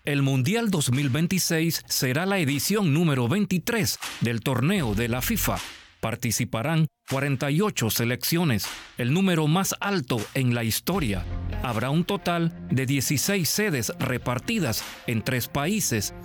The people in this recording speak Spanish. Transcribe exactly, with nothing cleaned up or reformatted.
El Mundial dos mil veintiséis será la edición número veintitrés del torneo de la FIFA. Participarán cuarenta y ocho selecciones, el número más alto en la historia. Habrá un total de dieciséis sedes repartidas en tres países